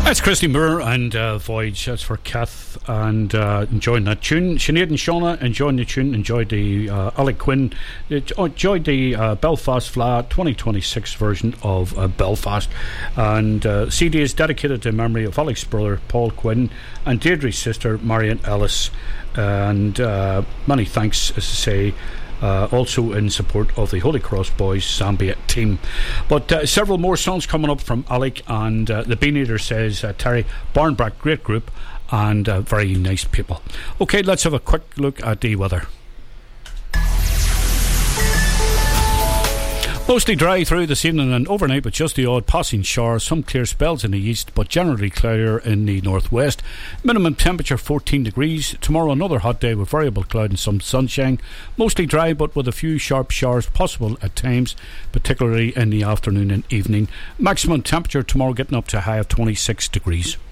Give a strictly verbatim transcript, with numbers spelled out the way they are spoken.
That's Christy Moore and uh, Voyage. That's for Kath and uh, enjoying that tune. Sinead and Shauna enjoying the tune. Enjoyed the uh, Alec Quinn. Enjoyed the uh, Belfast Fla twenty twenty-six version of uh, Belfast. And uh, C D is dedicated to memory of Alec's brother Paul Quinn and Deirdre's sister Marion Ellis. And uh, many thanks, as I say, Uh, also in support of the Holy Cross Boys Zambia team. But uh, several more songs coming up from Alec, and uh, the Bean Eater says uh, Terry Barnbrack, great group and uh, very nice people. Okay, let's have a quick look at the weather. Mostly dry through this evening and overnight, with just the odd passing shower. Some clear spells in the east, but generally clearer in the northwest. Minimum temperature fourteen degrees. Tomorrow another hot day with variable cloud and some sunshine. Mostly dry, but with a few sharp showers possible at times, particularly in the afternoon and evening. Maximum temperature tomorrow getting up to a high of twenty-six degrees.